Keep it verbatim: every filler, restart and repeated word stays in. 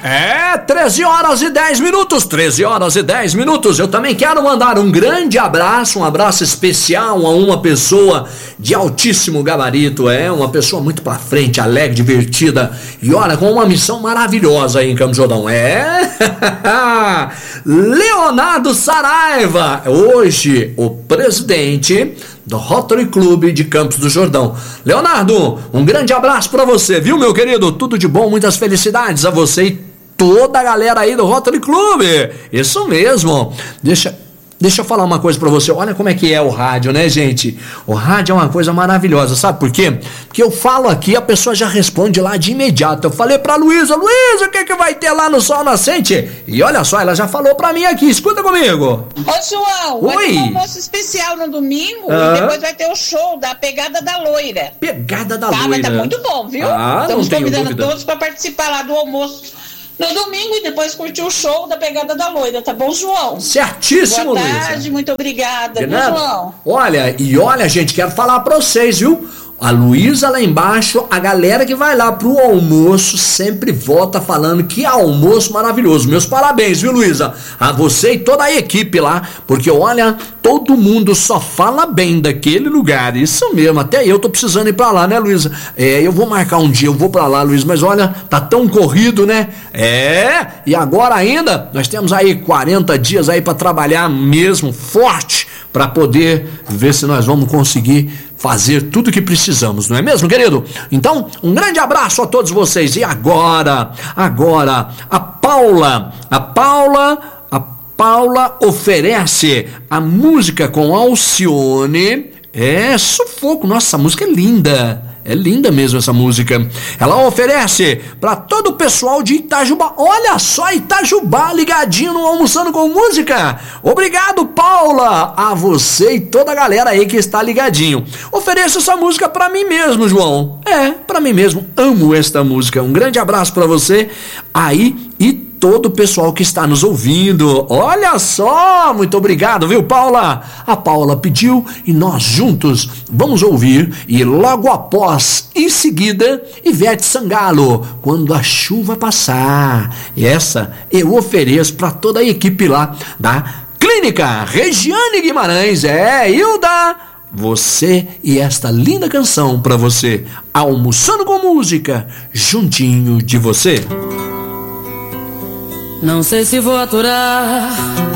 É, treze horas e dez minutos, treze horas e dez minutos. Eu também quero mandar um grande abraço, um abraço especial a uma pessoa de altíssimo gabarito, é, uma pessoa muito pra frente, alegre, divertida e olha, com uma missão maravilhosa aí em Campos do Jordão, é, Leonardo Saraiva, hoje o presidente do Rotary Club de Campos do Jordão. Leonardo, um grande abraço pra você, viu, meu querido? Tudo de bom, muitas felicidades a você e toda a galera aí do Rotary Club. Isso mesmo. Deixa, deixa eu falar uma coisa pra você. Olha como é que é o rádio, né, gente? O rádio é uma coisa maravilhosa, sabe por quê? Porque eu falo aqui, a pessoa já responde lá de imediato. Eu falei pra Luísa, Luísa, o que que vai ter lá no Sol Nascente? E olha só, ela já falou pra mim aqui, escuta comigo. Ô, João, Oi. vai ter um almoço especial no domingo ah. e depois vai ter o show da Pegada da Loira. Pegada da tá, Loira. Mas tá muito bom, viu? Ah, Estamos não tenho convidando dúvida. todos pra participar lá do almoço no domingo e depois curtir o show da Pegada da Loira, tá bom, João? Certíssimo, Boa Luísa. tarde, muito obrigada, viu, nada. João? Olha, e olha, gente, quero falar pra vocês, viu? A Luísa lá embaixo, a galera que vai lá pro almoço sempre volta falando que almoço maravilhoso. Meus parabéns, viu, Luísa? A você e toda a equipe lá, porque olha, todo mundo só fala bem daquele lugar. Isso mesmo, até eu tô precisando ir pra lá, né, Luísa? É, eu vou marcar um dia, eu vou pra lá, Luísa, mas olha, tá tão corrido, né? É, e agora ainda, nós temos aí quarenta dias aí pra trabalhar mesmo forte, pra poder ver se nós vamos conseguir fazer tudo o que precisamos, não é mesmo, querido? Então, um grande abraço a todos vocês. E agora, agora, a Paula, a Paula, a Paula oferece a música com Alcione. É, sufoco, nossa, essa música é linda. É linda mesmo essa música. Ela oferece para todo o pessoal de Itajubá. Olha só, Itajubá ligadinho no Almoçando com Música. Obrigado, Paula, a você e toda a galera aí que está ligadinho. Ofereço essa música para mim mesmo, João. É, para mim mesmo. Amo esta música. Um grande abraço para você aí e todo o pessoal que está nos ouvindo. Olha só, muito obrigado, viu, Paula? A Paula pediu e nós juntos vamos ouvir e logo após, em seguida, Ivete Sangalo, Quando a Chuva Passar. E essa eu ofereço para toda a equipe lá da Clínica Regiane Guimarães. É, Hilda, você e esta linda canção para você, Almoçando com Música, juntinho de você. Não sei se vou aturar